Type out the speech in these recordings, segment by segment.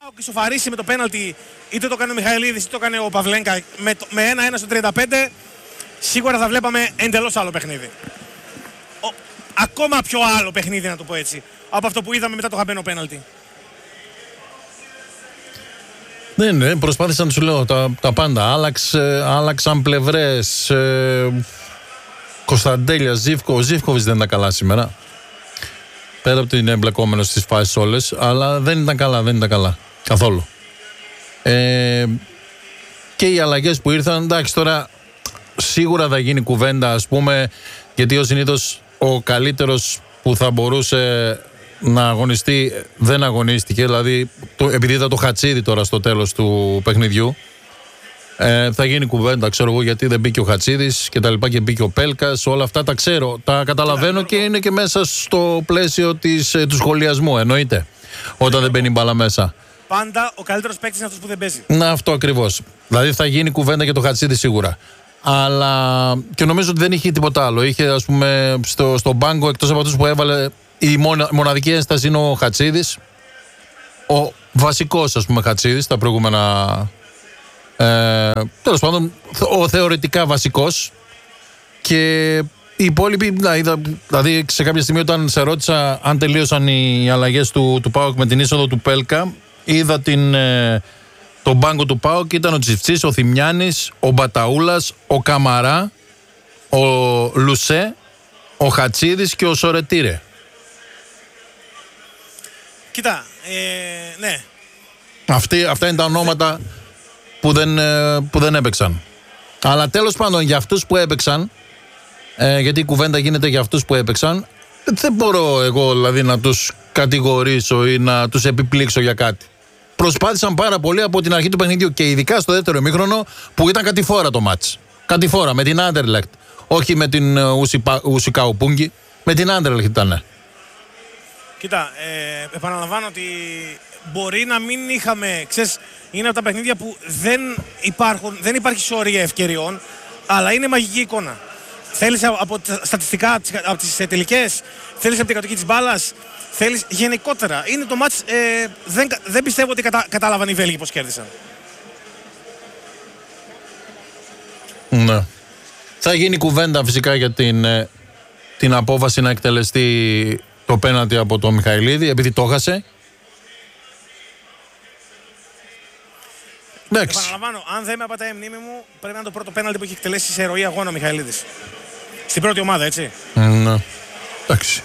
Ισοφαρίσει με το πέναλτι, είτε το κάνει ο Μιχαηλίδης είτε το κάνει ο Παυλένκα με 1-1 στο 35, σίγουρα θα βλέπαμε εντελώς άλλο παιχνίδι. Ακόμα πιο άλλο παιχνίδι, να το πω έτσι, από αυτό που είδαμε μετά το χαμένο πέναλτι. Ναι, προσπάθησαν, σου λέω, τα πάντα. Άλλαξαν πλευρές. Κωνσταντέλια, ο Ζίβκοβιτς δεν ήταν καλά σήμερα. Πέρα από την εμπλεκόμενος στις φάσεις όλες, αλλά δεν ήταν καλά. Καθόλου. Και οι αλλαγές που ήρθαν, εντάξει, τώρα σίγουρα θα γίνει κουβέντα, ας πούμε, γιατί ως συνήθως ο καλύτερος που θα μπορούσε να αγωνιστεί δεν αγωνίστηκε, δηλαδή επειδή είδα το Χατσίδη τώρα στο τέλος του παιχνιδιού, θα γίνει κουβέντα, ξέρω εγώ, γιατί δεν μπήκε ο Χατσίδης και τα λοιπά και μπήκε ο Πέλκας, όλα αυτά τα ξέρω, τα καταλαβαίνω και είναι και μέσα στο πλαίσιο του σχολιασμού, εννοείται, όταν δεν μπαίνει μπάλα μέσα. Πάντα ο καλύτερος παίκτης είναι αυτός που δεν παίζει. Να, αυτό ακριβώς. Δηλαδή θα γίνει κουβέντα για το Χατσίδη σίγουρα. Αλλά και νομίζω ότι δεν είχε τίποτα άλλο. Είχε, ας πούμε, στον πάγκο, εκτός από αυτούς που έβαλε, η μοναδική ένσταση είναι ο Χατσίδης. Ο βασικός, ας πούμε, Χατσίδης, τα προηγούμενα. Τέλος πάντων, ο θεωρητικά βασικός. Και οι υπόλοιποι, δηλαδή σε κάποια στιγμή όταν σε ρώτησα αν τελείωσαν οι αλλαγές του ΠΑΟΚ με την είσοδο του Πέλκα, είδα τον πάγκο του ΠΑΟΚ, ήταν ο Τσιφτσής, ο Θημιάνης, ο Μπαταούλας, ο Καμαρά, ο Λουσέ, ο Χατσίδης και ο Σορετήρε. Κοίτα, ναι. Αυτά είναι τα ονόματα που δεν έπαιξαν. Αλλά τέλος πάντων, για αυτούς που έπαιξαν, γιατί η κουβέντα γίνεται για αυτούς που έπαιξαν, δεν μπορώ εγώ δηλαδή να τους κατηγορήσω ή να τους επιπλήξω για κάτι. Προσπάθησαν πάρα πολύ από την αρχή του παιχνιδιού και ειδικά στο δεύτερο ημίχρονο που ήταν κατηφόρα το μάτς. Κατηφόρα με την Άντερλεχτ. Όχι με την Ουσικάου Πούγκη, με την Άντερλεχτ ήταν. Κοίτα, επαναλαμβάνω ότι μπορεί να μην είχαμε, ξέρεις, είναι από τα παιχνίδια που δεν υπάρχει σωρία ευκαιριών, αλλά είναι μαγική εικόνα. Θέλεις από τα στατιστικά, από τις τελικές, θέλεις από την κατοχή της μπάλας, θέλεις γενικότερα. Είναι το μάτς, δεν πιστεύω ότι κατάλαβαν οι Βέλγοι πώς κέρδισαν. Ναι. Θα γίνει κουβέντα φυσικά για την απόφαση να εκτελεστεί το πέναλτι από τον Μιχαηλίδη, επειδή το έχασε. Επαναλαμβάνω, αν δεν με απατάει η μνήμη μου, πρέπει να είναι το πρώτο πέναλτι που έχει εκτελέσει σε ροή αγώνα ο Μιχαηλίδης. Στην πρώτη ομάδα, έτσι. Ναι. Εντάξει.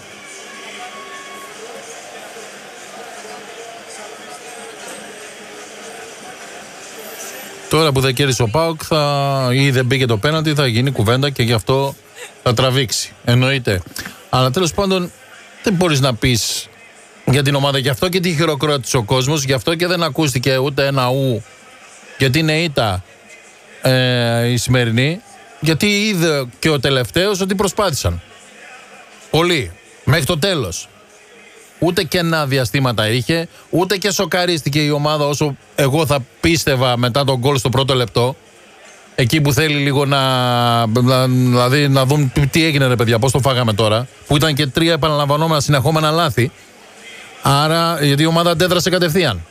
Τώρα που δεν κέρδισε ο ΠΑΟΚ ή δεν μπήκε το πέναλτι, θα γίνει κουβέντα και γι' αυτό θα τραβήξει. Εννοείται. Αλλά τέλος πάντων δεν μπορείς να πεις για την ομάδα. Γι' αυτό και τη χειροκρότησε ο κόσμος, γι' αυτό και δεν ακούστηκε ούτε ένα ου, γιατί είναι ήττα η σημερινή, γιατί είδε και ο τελευταίος ότι προσπάθησαν. Πολύ. Μέχρι το τέλος. Ούτε κενά διαστήματα είχε, ούτε και σοκαρίστηκε η ομάδα όσο εγώ θα πίστευα μετά τον γκολ στο πρώτο λεπτό. Εκεί που θέλει λίγο δηλαδή να δουν τι έγινε ρε παιδιά, πώς το φάγαμε τώρα. Που ήταν και 3 επαναλαμβανόμενα συνεχόμενα λάθη. Άρα, γιατί η ομάδα αντέδρασε κατευθείαν.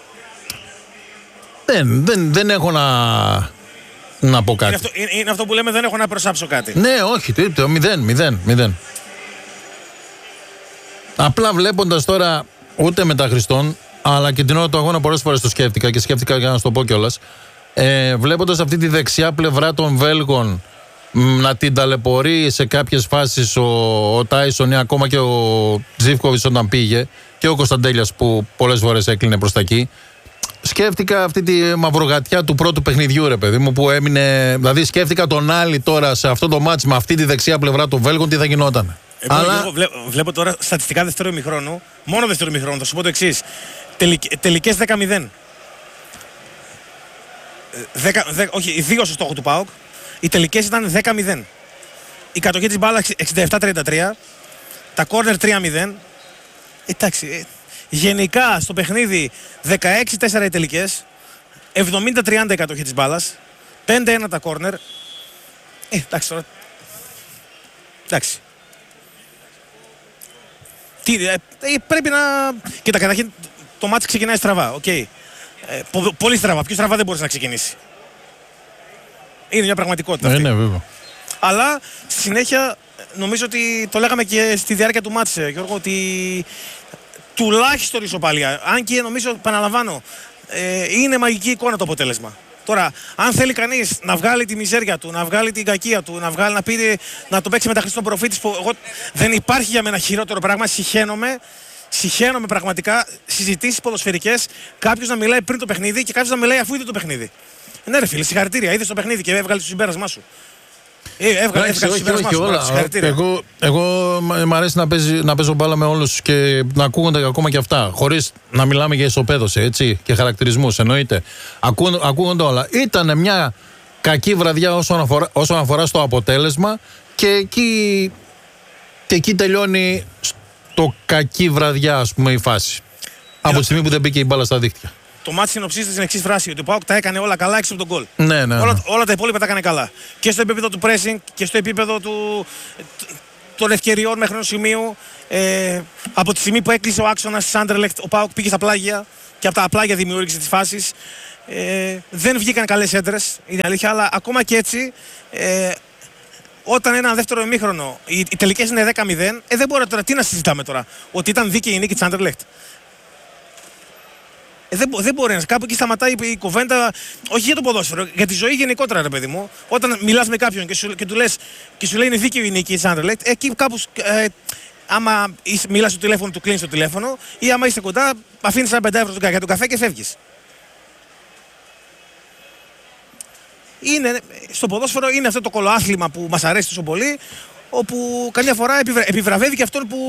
Δεν έχω να πω κάτι. Είναι αυτό που λέμε, δεν έχω να προσάψω κάτι. Ναι, όχι, μηδέν. Απλά βλέποντας τώρα, ούτε μετά Χριστόν, αλλά και την ώρα του αγώνα πολλές φορές το σκέφτηκα και σκέφτηκα για να σου το πω κιόλας. Βλέποντας αυτή τη δεξιά πλευρά των Βέλγων να την ταλαιπωρεί σε κάποιες φάσεις ο Τάισον ή ακόμα και ο Ζίβκοβιτς όταν πήγε και ο Κωνσταντέλιας που πολλές φορές έκλεινε προς τα εκεί. Σκέφτηκα αυτή τη μαυρογατιά του πρώτου παιχνιδιού, ρε παιδί μου, που έμεινε. Δηλαδή, σκέφτηκα τον Άλλη τώρα σε αυτό το μάτς με αυτή τη δεξιά πλευρά των Βέλγων, τι θα γινόταν. Αλλά... Βλέπω τώρα στατιστικά δεύτερο ημιχρόνου, μόνο δεύτερο ημιχρόνου, θα σου πω το εξής. Τελικές 10-0. Όχι, 2 στο στόχο του ΠΑΟΚ. Οι τελικές ήταν 10-0. Η κατοχή της μπάλας 67-33. Τα κόρνερ 3-0. Εντάξει. Γενικά στο παιχνίδι 16-4 οι τελικές. 70-30 η κατοχή της μπάλας. 5-1 τα κόρνερ. Εντάξει τώρα. Εντάξει. Πρέπει να... Κοίτα, καταρχήν το μάτς ξεκινάει στραβά. Okay. Πολύ στραβά. Πιο στραβά δεν μπορείς να ξεκινήσει. Είναι μια πραγματικότητα αυτή. Ναι, βέβαια. Αλλά στη συνέχεια νομίζω ότι το λέγαμε και στη διάρκεια του μάτς, Γιώργο, ότι τουλάχιστον ισοπαλία. Αν και νομίζω, επαναλαμβάνω, είναι μαγική εικόνα το αποτέλεσμα. Τώρα, αν θέλει κανείς να βγάλει τη μιζέρια του, να βγάλει την κακία του, να το παίξει με τα Χριστόν Προφήτης, που δεν υπάρχει για μένα χειρότερο πράγμα, συχαίνομαι πραγματικά συζητήσεις ποδοσφαιρικές, κάποιος να μιλάει πριν το παιχνίδι και κάποιος να μιλάει αφού είδε το παιχνίδι. Ναι, ρε φίλε, συγχαρητήρια, είδες το παιχνίδι και έβγαλε το συμπέρασμά σου. Έβγαλε το συμπέρασμά σου. Εγώ μ' αρέσει να παίζω μπάλα με όλους και να ακούγονται ακόμα και αυτά. Χωρίς να μιλάμε για ισοπαίδωση, έτσι, και χαρακτηρισμούς, εννοείται. Ακούγονται όλα. Ήταν μια κακή βραδιά όσον αφορά στο αποτέλεσμα και εκεί τελειώνει το κακή βραδιά, ας πούμε, η φάση. Από τη στιγμή που δεν μπήκε η μπάλα στα δίχτυα. Το μάτι συνοψίζεται στην εξής φράση: ότι ο ΠΑΟΚ τα έκανε όλα καλά έξω από τον γκολ. Ναι. Όλα τα υπόλοιπα τα έκανε καλά. Και στο επίπεδο του pressing και στο επίπεδο των ευκαιριών μέχρι ενός σημείου. Από τη στιγμή που έκλεισε ο άξονας της Anderlecht, ο ΠΑΟΚ πήγε στα πλάγια και από τα πλάγια δημιούργησε τις φάσεις. Δεν βγήκαν καλές έντρες, είναι αλήθεια, αλλά ακόμα και έτσι. Όταν ένα δεύτερο ημίχρονο οι τελικές είναι 10-0, δεν μπορεί τώρα, τι να συζητάμε τώρα, ότι ήταν δίκαιη η νίκη της Anderlecht. Δεν μπορεί κάπου εκεί σταματάει η κουβέντα, όχι για το ποδόσφαιρο, για τη ζωή γενικότερα, ρε παιδί μου. Όταν μιλάς με κάποιον και του λες και σου λέει είναι δίκαιο η νίκη της Anderlecht, εκεί κάπου άμα μιλάς στο τηλέφωνο, του κλείνεις το τηλέφωνο, ή άμα είστε κοντά, αφήνεις ένα 5 ευρώ για τον καφέ και φεύγεις. Στο ποδόσφαιρο είναι αυτό το κολοάθλημα που μας αρέσει τόσο πολύ, όπου καμιά φορά επιβραβεύει και αυτόν που.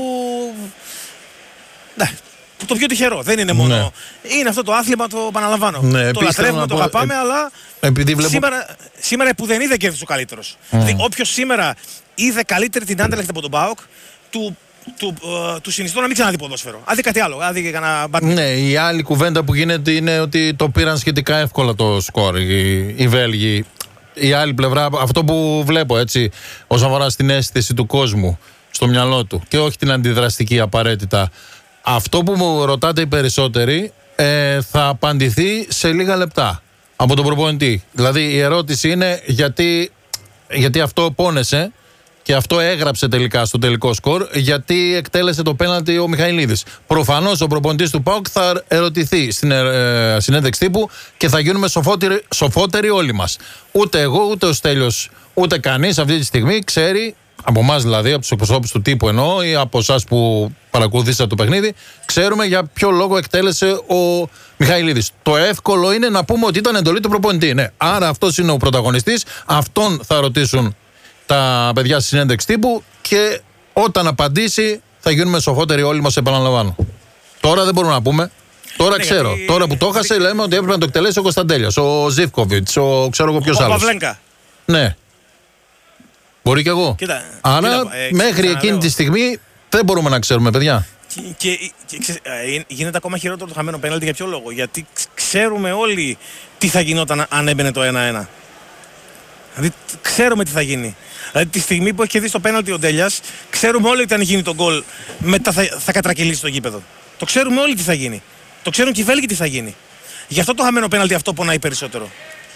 Το πιο τυχερό. Δεν είναι μόνο. Ναι. Είναι αυτό το άθλημα, το επαναλαμβάνω. Ναι, το λατρεύουμε, το αγαπάμε, αλλά σήμερα που δεν είδε κέρδισε ο καλύτερος. Δηλαδή, όποιος σήμερα είδε καλύτερη την Anderlecht από τον ΠΑΟΚ, του συνιστώ να μην ξαναδεί ποδόσφαιρο. Αν δει κάτι άλλο. Ναι, η άλλη κουβέντα που γίνεται είναι ότι το πήραν σχετικά εύκολα το σκορ οι Βέλγοι. Η άλλη πλευρά, αυτό που βλέπω έτσι, όσον αφορά στην αίσθηση του κόσμου στο μυαλό του και όχι την αντιδραστική απαραίτητα. Αυτό που μου ρωτάτε οι περισσότεροι θα απαντηθεί σε λίγα λεπτά από τον προπονητή. Δηλαδή η ερώτηση είναι γιατί αυτό πόνεσε και αυτό έγραψε τελικά στο τελικό σκορ, γιατί εκτέλεσε το πέναλτι ο Μιχαηλίδης. Προφανώς ο προπονητής του ΠΑΟΚ θα ερωτηθεί στην συνέντευξη τύπου και θα γίνουμε σοφότεροι όλοι μας. Ούτε εγώ, ούτε ο Στέλιος, ούτε κανείς αυτή τη στιγμή ξέρει, από εμάς δηλαδή, από τους εκπροσώπους του τύπου εννοώ, ή από εσάς που παρακολουθήσατε το παιχνίδι, ξέρουμε για ποιο λόγο εκτέλεσε ο Μιχαηλίδης. Το εύκολο είναι να πούμε ότι ήταν εντολή του προπονητή. Ναι. Άρα αυτός είναι ο πρωταγωνιστής, αυτόν θα ρωτήσουν τα παιδιά στη συνέντευξη τύπου και όταν απαντήσει θα γίνουμε σοφότεροι όλοι μας, επαναλαμβάνω. Τώρα δεν μπορούμε να πούμε. Τώρα ξέρω. Τώρα που το έχασε, λέμε ότι έπρεπε να το εκτελέσει ο Κωνσταντέλιας, ο Ζίβκοβιτς, ο ξέρω εγώ ποιος άλλος. Ο Παυλένκα. Ναι. Μπορεί κι εγώ. Άρα μέχρι εκείνη τη στιγμή δεν μπορούμε να ξέρουμε, παιδιά. Και γίνεται ακόμα χειρότερο το χαμένο πέναλτι. Για ποιο λόγο? Γιατί ξέρουμε όλοι τι θα γινόταν αν έμπαινε το 1-1. Δηλαδή ξέρουμε τι θα γίνει. Δηλαδή τη στιγμή που έχει κερδίσει το πέναλτι ο Ντέλιας, ξέρουμε όλοι ότι αν γίνει το γκολ μετά θα κατρακυλήσει το γήπεδο. Το ξέρουμε όλοι τι θα γίνει. Το ξέρουν και οι Βέλγοι τι θα γίνει. Γι' αυτό το χαμένο πέναλτι αυτό πονάει περισσότερο.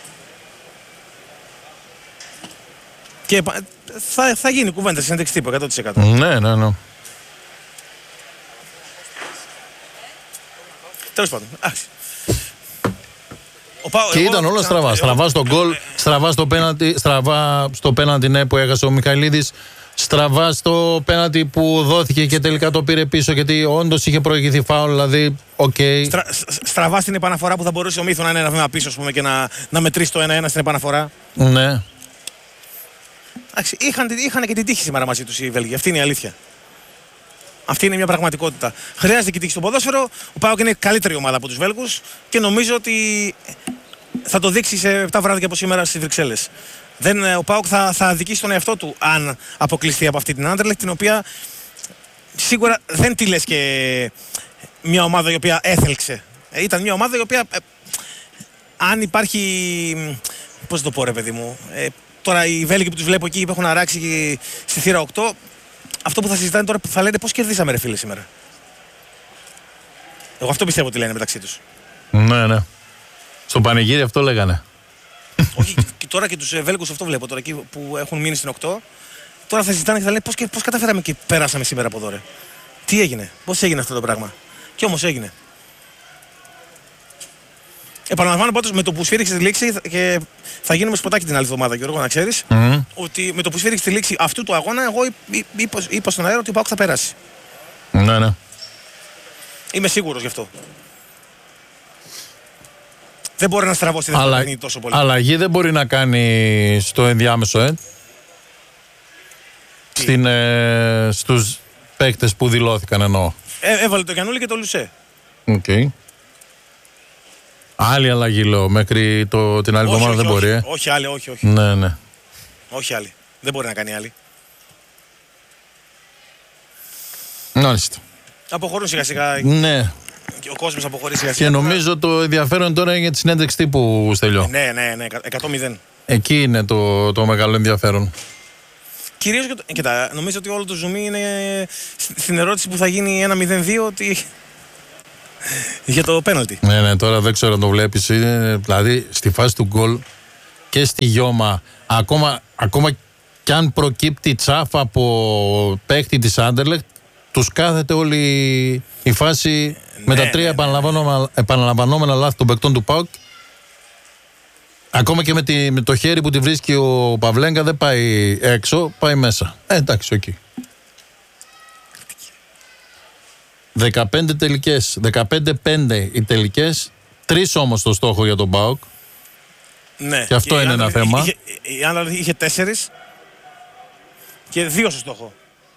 Και θα γίνει κουβέντα συνέντευξη τύπου 100%. Ναι. Τέλος πάντων. Και ήταν όλα στραβά. Στραβά στο γκολ, στραβά στο πέναλτι ναι, που έχασε ο Μιχαηλίδης. Στραβά στο πέναλτι που δόθηκε και τελικά το πήρε πίσω, γιατί όντως είχε προηγηθεί φάουλ. Δηλαδή, στραβά στην επαναφορά που θα μπορούσε ο Μύθο να είναι ένα βήμα πίσω, ας πούμε, και να μετρήσει το 1-1 στην επαναφορά. Ναι. Είχαν και την τύχη σήμερα μαζί τους οι Βέλγοι. Αυτή είναι η αλήθεια. Αυτή είναι μια πραγματικότητα. Χρειάζεται και τύχη στο ποδόσφαιρο. Ο ΠΑΟΚ είναι καλύτερη ομάδα από τους Βέλγους και νομίζω ότι θα το δείξει σε 7 βράδια από σήμερα στις Βρυξέλλες. Ο ΠΑΟΚ θα αδικήσει τον εαυτό του αν αποκλειστεί από αυτή την Anderlecht, την οποία σίγουρα δεν τη λες και μια ομάδα η οποία έθελξε. Ήταν μια ομάδα η οποία αν υπάρχει. Πώς το πω, ρε παιδί μου. Τώρα οι Βέλγοι που τους βλέπω εκεί που έχουν αράξει στη θύρα 8, αυτό που θα συζητάνε τώρα θα λένε πώς κερδίσαμε, ρε φίλε, σήμερα. Εγώ αυτό πιστεύω ότι λένε μεταξύ τους. Ναι. Στο πανηγύρι αυτό λέγανε. Όχι, και τώρα και τους Βέλγους αυτό βλέπω τώρα εκεί που έχουν μείνει στην 8. Τώρα θα ζητάνε και θα λένε πώς καταφέραμε και πέρασαμε σήμερα από εδώ, ρε. Τι έγινε, πώς έγινε αυτό το πράγμα. Και όμως έγινε. Επαναλαμβάνω πάντως με το που σφύριξε τη λήξη και θα γίνουμε σποτάκι την άλλη εβδομάδα, Γιώργο, να ξέρεις, ότι με το που σφύριξε τη λήξη αυτού του αγώνα, εγώ είπα στον αέρα ότι ο ΠΑΟΚ θα περάσει. Ναι, ναι. Είμαι σίγουρος γι' αυτό. Δεν μπορεί να στραβώσει δεύτερο παιχνίδι τόσο πολύ. Αλλαγή δεν μπορεί να κάνει στο ενδιάμεσο, στους παίκτες που δηλώθηκαν εννοώ. Έβαλε το Γιαννούλη και το Λουσέ. Okay. Άλλη αλλαγή λέω, μέχρι την άλλη εβδομάδα δεν μπορεί. Όχι άλλη, όχι. Ναι, ναι. Όχι άλλη. Δεν μπορεί να κάνει άλλη. Μάλιστα. Αποχωρούν σιγά σιγά. Ναι. Ο κόσμος αποχωρεί σιγά σιγά. Και νομίζω το ενδιαφέρον τώρα είναι για τη συνέντευξη τύπου, Στέλιο. Ναι, 100-0. Εκεί είναι το μεγάλο ενδιαφέρον. Κυρίως κοίτα, νομίζω ότι όλο το zoom είναι στην ερώτηση που θα γίνει 1-0-2 ότι για το πέναλτι. Ναι, τώρα δεν ξέρω αν το βλέπεις. Δηλαδή στη φάση του γκολ και στη γιώμα, ακόμα κι αν προκύπτει τσάφα από παίχτη της Άντερλεχτ, τους κάθεται όλη η φάση με τα τρία επαναλαμβανόμενα λάθη των παικτών του ΠΑΟΚ. Ακόμα και με το χέρι που τη βρίσκει ο Παυλέγκα δεν πάει έξω, πάει μέσα. Εντάξει, εκεί. 15 τελικές, 15-5 οι τελικές, 3 όμως το στόχο για τον ΠΑΟΚ. Ναι. Και αυτό είναι ένα θέμα. Η Άννα είχε 4 και 2 στο στόχο.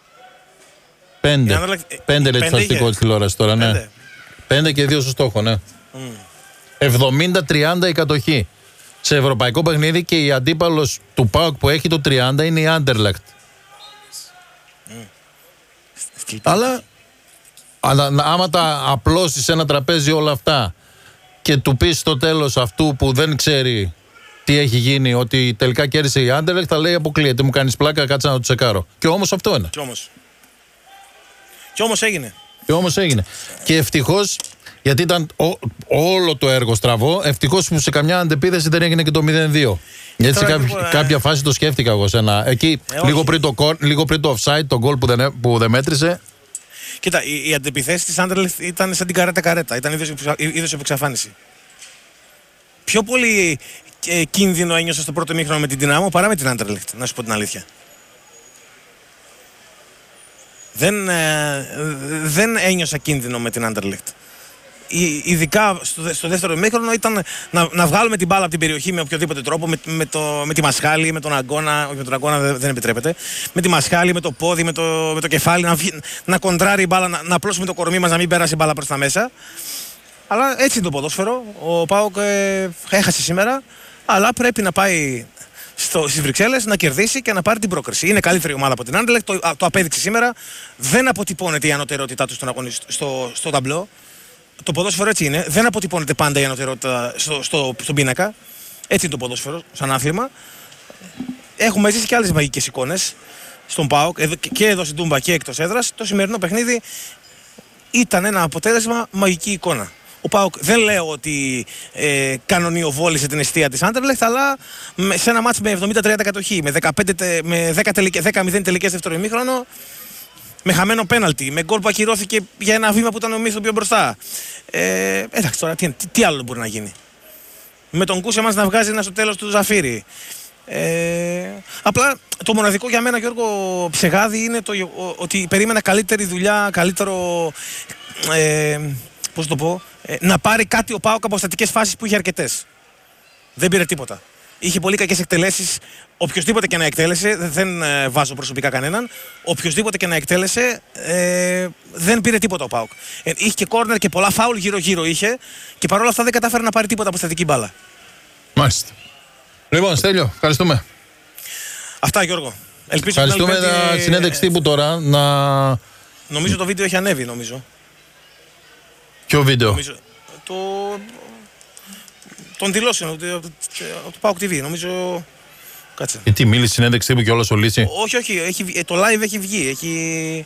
5 λέει το στατιστικό της τηλεόρασης τώρα, ναι. 5 και 2 στο στόχο, ναι. 70-30 η κατοχή. Σε ευρωπαϊκό παιχνίδι και η αντίπαλος του ΠΑΟΚ που έχει το 30 είναι η Άντερλεχτ. Αλλά άμα τα απλώσεις σε ένα τραπέζι όλα αυτά και του πεις στο τέλος αυτού που δεν ξέρει τι έχει γίνει ότι τελικά κέρδισε η Άντερλεχτ, θα λέει αποκλείεται, μου κάνεις πλάκα, κάτσε να το τσεκάρω. Και όμως αυτό είναι. Και όμως έγινε. Και ευτυχώς, γιατί ήταν όλο το έργο στραβό, ευτυχώς που σε καμιά αντεπίθεση δεν έγινε και το 0-2. Γιατί σε κάποια φάση το σκέφτηκα εγώ εκεί, λίγο πριν το offside, το γκολ που δεν μέτρησε. Κοίτα, οι αντεπιθέσεις της Άντερλεχτ ήταν σαν την καρέτα. Ήταν είδος εξαφάνιση. Πιο πολύ κίνδυνο ένιωσα στο πρώτο ημίχρονο με την Δυνάμο παρά με την Άντερλεχτ, να σου πω την αλήθεια. Δεν ένιωσα κίνδυνο με την Άντερλεχτ. Ειδικά στο δεύτερο ημίχρονο ήταν να βγάλουμε την μπάλα από την περιοχή με οποιοδήποτε τρόπο, με τη μασχάλη, με τον αγκώνα, όχι με τον αγκώνα δεν επιτρέπεται, με τη μασχάλη, με το πόδι, με το κεφάλι, να κοντράρει η μπάλα, να απλώσουμε το κορμί μας, να μην πέρασε η μπάλα προς τα μέσα. Αλλά έτσι είναι το ποδόσφαιρο. Ο ΠΑΟΚ έχασε σήμερα, αλλά πρέπει να πάει στις Βρυξέλλες να κερδίσει και να πάρει την πρόκριση. Είναι καλύτερη ομάδα από την Άντερλεχτ, το απέδειξε σήμερα. Δεν αποτυπώνεται η ανωτερότητά του στο ταμπλό. Το ποδόσφαιρο έτσι είναι. Δεν αποτυπώνεται πάντα η ανωτερότητα στον πίνακα. Έτσι είναι το ποδόσφαιρο, σαν άθλημα. Έχουμε ζήσει και άλλες μαγικές εικόνες στον ΠΑΟΚ και εδώ στην Τούμπα και εκτός έδρας. Το σημερινό παιχνίδι ήταν ένα αποτέλεσμα μαγική εικόνα. Ο ΠΑΟΚ δεν λέω ότι κανονιοβόλησε την εστία της Άντερλεχτ, αλλά σε ένα μάτς με 70-30 κατοχή, με 10-0 τελικές δεύτερο ημίχρονο, με χαμένο πέναλτι, με γκολ που ακυρώθηκε για ένα βήμα που ήταν ο Μίθο πιο μπροστά. Εντάξει τώρα, τι άλλο μπορεί να γίνει. Με τον Κούσε μας να βγάζει ένα στο τέλος του Ζαφύρι. Απλά το μοναδικό για μένα, Γιώργο Ψεγάδη, είναι ότι περίμενα καλύτερη δουλειά, καλύτερο. Πώς το πω, να πάρει κάτι ο ΠΑΟΚ από στατικές φάσεις που είχε αρκετές. Δεν πήρε τίποτα. Είχε πολύ κακές εκτελέσεις. Οποιοςδήποτε και να εκτέλεσε, δεν βάζω προσωπικά κανέναν, οποιοςδήποτε και να εκτέλεσε, δεν πήρε τίποτα ο ΠΑΟΚ. Είχε και κόρνερ και πολλά φάουλ γύρω-γύρω είχε και παρόλα αυτά δεν κατάφερε να πάρει τίποτα από στατική μπάλα. Μάλιστα. Λοιπόν, Στέλιο, ευχαριστούμε. Αυτά, Γιώργο. Ελπίζω ευχαριστούμε για συνέντευξη τύπου τώρα. Νομίζω το βίντεο έχει ανέβει, νομίζω. Ποιο βίντεο? Νομίζω, των δηλώσεων του ΠΑΟΚ TV, νομίζω. Κάτσε. Τι μίλησε συνέντευξη τύπου και όλα σωλήσει? Όχι, το live έχει βγει.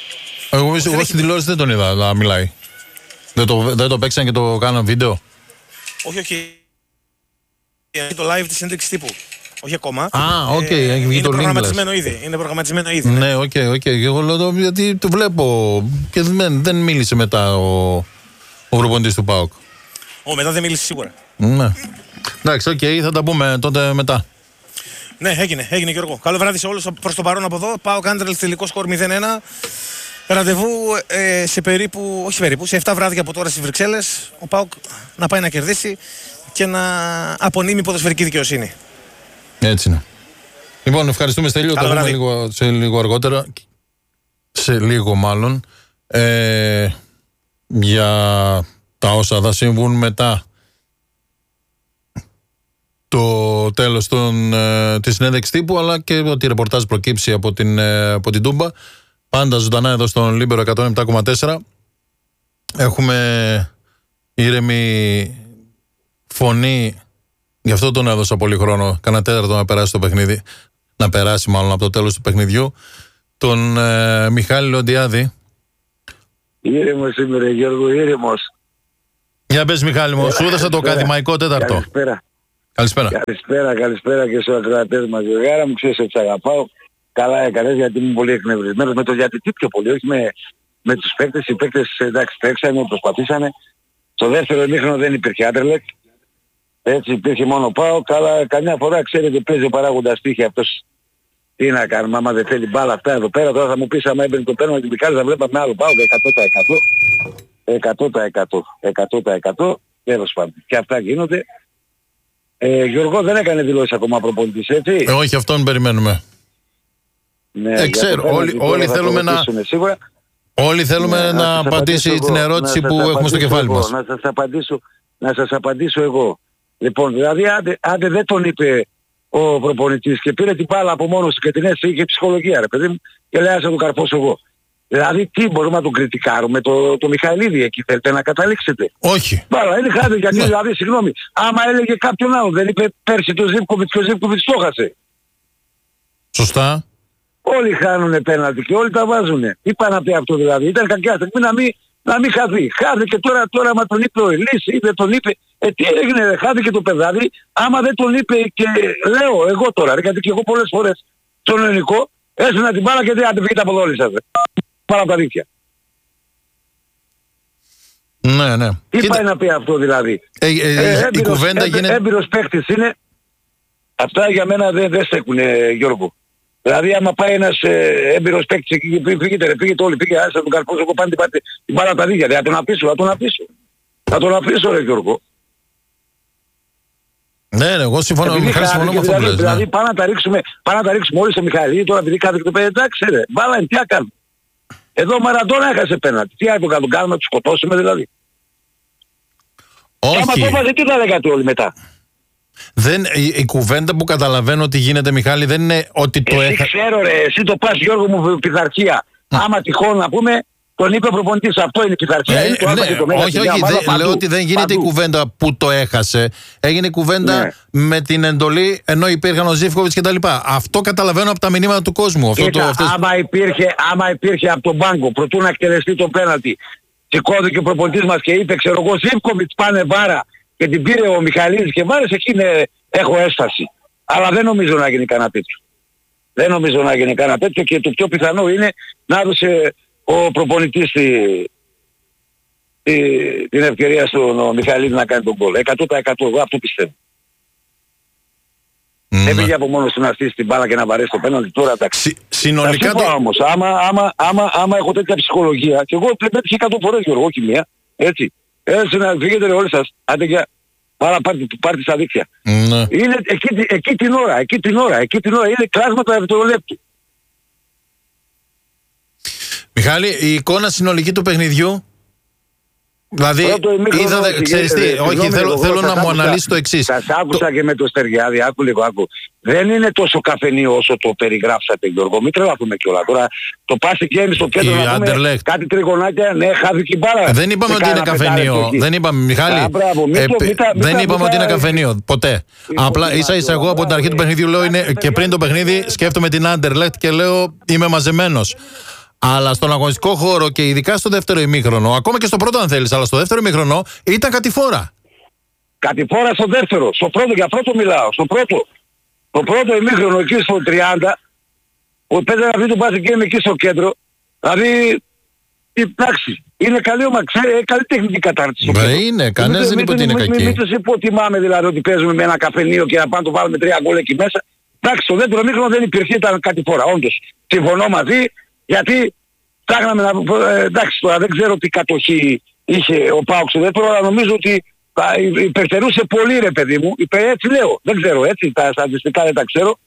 Εγώ στην τηλεόραση δεν τον είδα να μιλάει. Δεν το παίξαν και το κάναν βίντεο. Όχι. Το live της συνέντευξης τύπου. Όχι ακόμα. Οκ, έχει βγει το link. Είναι προγραμματισμένο ήδη. Ναι, οκ. Εγώ λέω γιατί το βλέπω και δεν μίλησε μετά ο προπονητής του ΠΑΟΚ. Μετά δεν μίλησε σίγουρα. Ναι. Εντάξει, οκ, θα τα πούμε τότε μετά. Ναι, έγινε Γιώργο. Καλό βράδυ σε όλους προς το παρόν από εδώ. ΠΑΟΚ Άντερλεχτ τελικό σκορ 0-1. Ραντεβού σε 7 βράδια από τώρα στις Βρυξέλλες. Ο ΠΑΟΚ να πάει να κερδίσει και να απονείμει ποδοσφαιρική δικαιοσύνη. Έτσι είναι. Λοιπόν, ευχαριστούμε Στέλιο. Τα δούμε σε λίγο αργότερα. Σε λίγο μάλλον. Για τα όσα θα συμβούν μετά το τέλος της συνέντευξης τύπου, αλλά και ότι ρεπορτάζ προκύψει από την Τούμπα. Πάντα ζωντανά εδώ στον Λίμπερο 107,4. Έχουμε ήρεμη φωνή. Γι' αυτό τον έδωσα πολύ χρόνο. Κάνα τέταρτο να περάσει το παιχνίδι. Να περάσει μάλλον από το τέλος του παιχνιδιού. Τον Μιχάλη Λοντιάδη. Ήρεμος σήμερα, Γιώργο, ήρεμος. Για πες, Μιχάλη μου, σου έδωσα το ακαδημαϊκό τέταρτο. Καλησπέρα και στους ακροατές μας. Γάρα μου, ξέρεις ότι αγαπάω. Καλά έκανες, γιατί είμαι πολύ εκνευρισμένος με το γιατί τι πιο πολύ, όχι με τους παίκτες. Οι παίκτες εντάξει τρέξανε, προσπαθήσανε. Στο δεύτερο ημίχρονο δεν υπήρχε Άντερλεχτ. Έτσι υπήρχε μόνο ΠΑΟΚ, αλλά καμιά φορά ξέρετε παίζει ο παράγοντας τύχη αυτός. Τι να κάνουμε, άμα δεν θέλει μπάλα αυτά εδώ πέρα, τώρα θα μου πεις άμα έμπαινε το πέναλτι την Πικάρη θα βλέπαμε άλλο ΠΑΟΚ 100%. Τέλος πάντων. Και αυτά γίνονται. Γιώργο δεν έκανε δηλώσεις ακόμα προπονητής, έτσι. Όχι, αυτόν περιμένουμε. Ναι, ξέρω, όλοι θέλουμε να... Όλοι θέλουμε να απαντήσει την ερώτηση που έχουμε στο κεφάλι μας. Να σας απαντήσω εγώ. Λοιπόν, δηλαδή άντε δεν τον είπε ο προπονητής και πήρε την μπάλα από μόνος του και την έστειλε και ψυχολογία ρε παιδί μου και λέει ας να τον καρφώσω εγώ. Δηλαδή τι μπορούμε να τον κριτικάρουμε, το Μιχαηλίδη εκεί θέλετε να καταλήξετε. Όχι. Μπάλα είναι χάδι γιατί δηλαδή συγγνώμη, άμα έλεγε κάποιον άλλο δεν είπε πέρσι το Ζίβκοβιτς και ο Ζίβκοβιτς το χάσε. Σωστά. Όλοι χάνουνε πέναλτι και όλοι τα βάζουνε. Τι πάει να πει αυτό δηλαδή, ήταν κακιά στιγμή να μην χαθεί. Χάθηκε τώρα άμα τον είπε ο Ελής ή δεν τον είπε. Τι έγινε, χάθηκε το παιδάδι, άμα δεν τον είπε και λέω εγώ τώρα, γιατί και εγώ πολλές φορές στον ελληνικό έσυνα την μπάλα και δεν αντιφύγετε από όλοι σας. Πάρα τα δίκαια. Ναι. Τι πάει να πει αυτό δηλαδή. Η κουβέντα γίνεται... Έμπειρος παίκτης είναι, αυτά για μένα δεν στέκουνε Γιώργο. Δηλαδή άμα πάει ένας έμπειρος παίκτης εκεί, φύγετε όλοι, πήγε άστα τον καρπόσο, εγώ πάνε την μπάλα τα δίκαια. Θα τον αφήσω ρε Γιώργο. Ναι, εγώ συμφωνώ με αυτό που λες. Δηλαδή πάμε να τα ρίξουμε όλοι στο Μιχαήλ, τώρα επειδή κάθε το παιδί, εντάξει ρε, μπάλα είναι, τι να κάνουμε. Εδώ ο Μαραντόνα έχασε πέναλτι, τι να τον κάνουμε, να τους σκοτώσουμε δηλαδή. Όχι. Άμα το έβαζε, τι θα λέγατε όλοι μετά. Η κουβέντα που καταλαβαίνω ότι γίνεται, Μιχάλη, δεν είναι ότι το έχασε. Ξέρω ρε, εσύ το πας Γιώργο μου πειθαρχία. Άμα τυχόν να πούμε, τον είπε ο προπονητής, αυτό είναι η πειθαρχία. Όχι, λέω ότι δεν γίνεται η κουβέντα που το έχασε. Έγινε η κουβέντα με την εντολή ενώ υπήρχαν ο Ζίβκοβιτς και τα λοιπά. Αυτό καταλαβαίνω από τα μηνύματα του κόσμου. Άμα υπήρχε από τον πάγκο προτού να εκτελεστεί το πέναλτι, σηκώθηκε ο προπονητής μας και είπε, ξέρω εγώ, Ζίβκοβιτς πάνε βάρα και την πήρε ο Μιχαλίδης και βάρες, εκεί έχω έσταση. Αλλά δεν νομίζω να γίνει κανένα τέτοιο. Και το πιο πιθανό είναι να έδωσε ο προπονητής την ευκαιρία στον Μιχαηλίδη να κάνει τον γκολ. 100% εγώ αυτό πιστεύω. Δεν πήγε από μόνος του να στήσει την μπάλα και να βαρέσει το πέναλτι τώρα εντάξει. Συνολικά το... όμως, άμα έχω τέτοια ψυχολογία, και εγώ πέτυχε 100 φορές Γιώργο, όχι μία, έτσι. Έτσι να φύγετε όλοι σας, άντε για πάρα πάρτι στα δίκτυα. Είναι εκεί την ώρα, είναι κλάσματα δευτερολέπτου. Μιχάλη, η εικόνα συνολική του παιχνιδιού, δηλαδή, ξέρεις τι, όχι, θέλω να μου αναλύσει το εξής. Σας άκουσα και με το Στεριάδη, άκου. Δεν είναι τόσο καφενείο όσο το περιγράψατε Γιώργο, μην τρελαθούμε κιόλα. Τώρα το πάση και στο κέντρο να πούμε κάτι τριγωνάκια, ναι, χάθηκε η μπάλα. Δεν είπαμε ότι είναι καφενείο, δεν είπαμε, Μιχάλη, δεν είπαμε ότι είναι καφενείο, ποτέ. Απλά ίσα εγώ από την αρχή του παιχνιδιού λέω και πριν το παιχνίδι σκέφτομαι την Άντερλεχτ και λέω είμαι μαζεμένος. Αλλά στον αγωνιστικό χώρο και ειδικά στο δεύτερο ημίχρονο, ακόμα και στο πρώτο αν θέλεις, αλλά στο δεύτερο ημίχρονο ήταν κατηφόρα. Κατηφόρα στο δεύτερο. Στο πρώτο, για πρώτο μιλάω. Στο πρώτο ημίχρονο εκεί στο 30, που παίζανε αυτή το μπάσκετ game εκεί στο κέντρο. Δηλαδή, εντάξει, είναι καλή ομάδα, καλή τεχνική κατάρτιση. Είναι, κανένας δεν είπε ότι είναι κακή. Μην τους υποτιμάμε δηλαδή ότι παίζουμε με ένα καφενείο και να πάμε να το βάλουμε 3 γκολ εκεί μέσα. Εντάξει, στο δεύτερο μήχρονο δεν υπήρχε, ήταν κάτι φορά, όντως. Συμφωνώ μαζί, γιατί ψάχναμε να... εντάξει, τώρα δεν ξέρω τι κατοχή είχε ο ΠΑΟΚ στο δεύτερο, αλλά νομίζω ότι υπερτερούσε πολύ, ρε παιδί μου. Έτσι λέω, δεν ξέρω, έτσι, τα στατιστικά δεν τα ξέρω.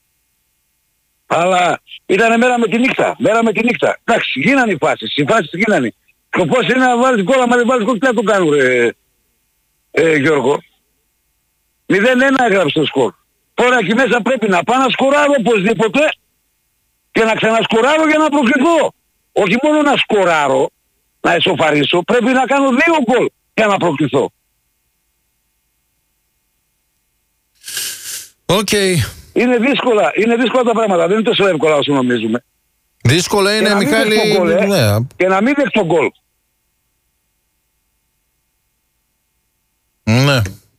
Αλλά ήταν μέρα με τη νύχτα. Εντάξει, γίνανε οι φάσεις γίνανε. Το πώς είναι να βάλεις γκολ, άμα δεν βάλεις γκολ, τι να το κάνουν, Γιώργο. 0-1 έγραψε το σκορ. Τώρα εκεί μέσα πρέπει να πάω να σκοράρω οπωσδήποτε και να ξανασκοράρω για να προκληθώ. Όχι μόνο να σκοράρω, να εσωφαρίσω, πρέπει να κάνω 2 γκολ για να προκληθώ. Οκ. Είναι δύσκολα τα πράγματα, δεν είναι τόσο εύκολα όσο νομίζουμε. Δύσκολα είναι, Μιχάλη. Ναι. Και να μην δεχτώ γκολ. Ναι.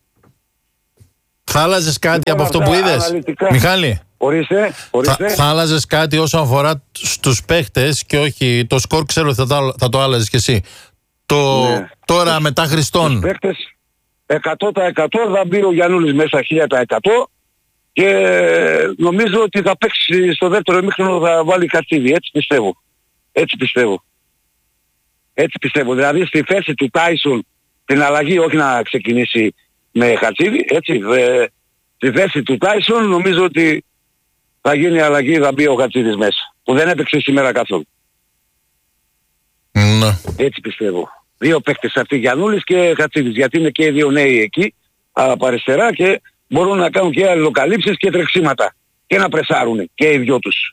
Θα άλλαζες κάτι από αυτό που είδες, Μιχάλη? Ορίστε. Θα άλλαζες κάτι όσον αφορά στους παίχτες και όχι το σκορ, ξέρω ότι θα το άλλαζες κι εσύ. Ναι. Τώρα μετά Χριστών. Τους παίχτες 100% θα μπει ο Γιαννούλης μέσα 1000% και νομίζω ότι θα παίξει στο δεύτερο ημίχρονο, θα βάλει Χατζίδη. Έτσι πιστεύω. Δηλαδή στη θέση του Τάισον την αλλαγή, όχι να ξεκινήσει με Χατζίδη, έτσι. Στη θέση του Τάισον νομίζω ότι θα γίνει αλλαγή, θα μπει ο Χατζίδης μέσα. Που δεν έπαιξε σήμερα καθόλου. Ναι. Έτσι πιστεύω. 2 παίκτες αυτοί, Γιαννούλης και Χατζίδης. Γιατί είναι και οι 2 νέοι εκεί, από αριστερά, και μπορούν να κάνουν και αλληλοκαλύψεις και τρεξίματα. Και να πρεσάρουν και οι 2 τους.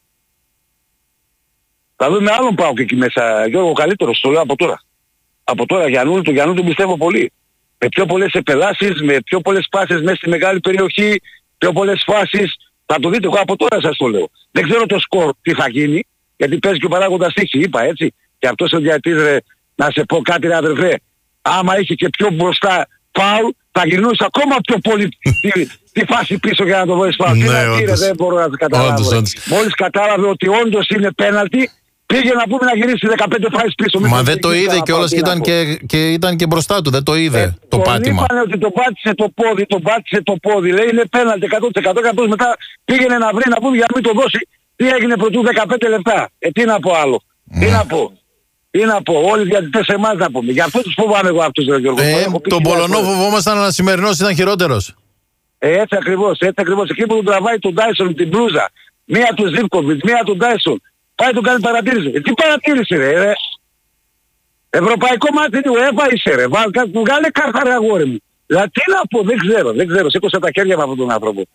Θα δούμε άλλον ΠΑΟΚ εκεί μέσα, Γιώργο, καλύτερος, το λέω από τώρα. Από τώρα Γιαννούλη, τον Γιαννούλη τον πιστεύω πολύ. Με πιο πολλές επελάσεις, με πιο πολλές πάσες μέσα στη μεγάλη περιοχή, πιο πολλές φάσεις. Θα το δείτε, εγώ από τώρα σας το λέω. Δεν ξέρω το σκορ τι θα γίνει, γιατί παίζει και ο παράγοντας τύχη, είπα έτσι. Και αυτός ο διαιτητής, να σε πω κάτι, ρε αδερφέ, άμα είχε και πιο μπροστά φάουλ, θα γυρνούσε ακόμα πιο πολύ τη φάση πίσω για να το βάλεις φάουλ. Δεν μπορώ να το καταλάβω. Μόλις κατάλαβε ότι όντως είναι πέναλτι, πήγε να πούμε να γυρίσει 15 φάσεις πίσω. Μα δεν το είδε κιόλας και ήταν και μπροστά του, δεν το είδε το πάτημα. Είπανε ότι τον πάτησε το πόδι, λέει είναι πέναλτι 100%, καθώς μετά πήγαινε να βρει να πούμε για να μην το δώσει. Τι έγινε πρωτού 15 λεπτά. Τι να πω άλλο. Τι να πω, όλοι οι διαιτητές εμάς να πούμε. Γι' αυτό τους φοβάμαι εγώ αυτούς, ρε Γιώργο. Τον Πολωνό φοβόμασταν, αλλά σημερινός ήταν χειρότερος. Έτσι ακριβώς. Εκεί που τον τραβάει τον Τάισον την μπλούζα. Μία του Ζίβκοβιτς, μία του Τάισον. Πάει τον κάνει παρατήρηση. Τι παρατήρηση, ρε. Ευρωπαϊκό μάτι του UEFA είσαι, ρε. Βγάλε κάρτα, ρε αγόρι μου. Δηλαδή τι να πω, δεν ξέρω. Σήκωσα τα χέρια με αυτόν τον άνθρωπο.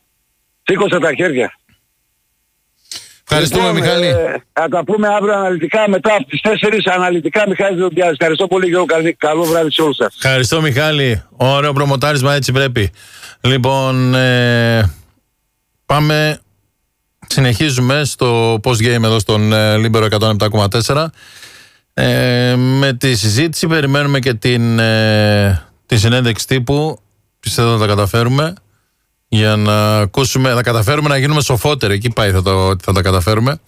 Ευχαριστούμε, Μιχάλη. Θα τα πούμε αύριο αναλυτικά μετά από τις 4 αναλυτικά, Μιχάλη Δοντιάς. Ευχαριστώ πολύ, Γιώργο. Καλό βράδυ σε όλους σας. Ευχαριστώ, Μιχάλη. Ωραίο προμοτάρισμα, έτσι πρέπει. Λοιπόν, πάμε. Συνεχίζουμε στο post-game εδώ στον Λίμπερο 107,4. Με τη συζήτηση περιμένουμε και τη συνέντευξη τύπου. Πιστεύω θα τα καταφέρουμε. Για να ακούσουμε, θα καταφέρουμε να γίνουμε σοφότεροι. Εκεί πάει, θα τα καταφέρουμε.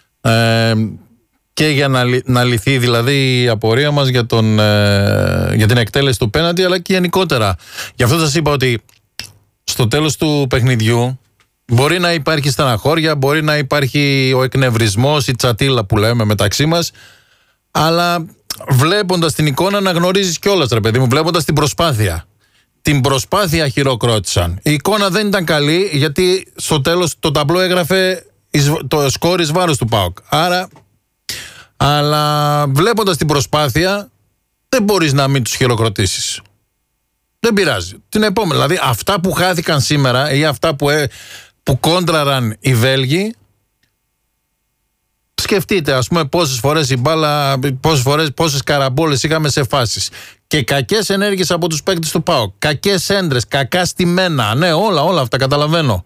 Και για να λυθεί δηλαδή η απορία μας για την εκτέλεση του πέναντι, αλλά και γενικότερα. Γι' αυτό σας είπα ότι στο τέλος του παιχνιδιού μπορεί να υπάρχει στεναχώρια, μπορεί να υπάρχει ο εκνευρισμός, η τσατίλα που λέμε μεταξύ μας, αλλά βλέποντας την εικόνα αναγνωρίζεις κιόλας, ρε παιδί μου, βλέποντας την προσπάθεια. Την προσπάθεια χειροκρότησαν. Η εικόνα δεν ήταν καλή, γιατί στο τέλος το ταμπλό έγραφε το σκόρ εις βάρος του ΠΑΟΚ. Αλλά βλέποντας την προσπάθεια δεν μπορείς να μην τους χειροκροτήσεις. Δεν πειράζει. Την επόμενη, δηλαδή αυτά που χάθηκαν σήμερα ή αυτά που κόντραραν οι Βέλγοι, σκεφτείτε ας πούμε πόσες φορές η μπάλα, πόσες καραμπόλες είχαμε σε φάσεις. Και κακές ενέργειες από τους παίκτες του ΠΑΟΚ. Κακές έντρες, κακά στημένα. Ναι, όλα αυτά καταλαβαίνω.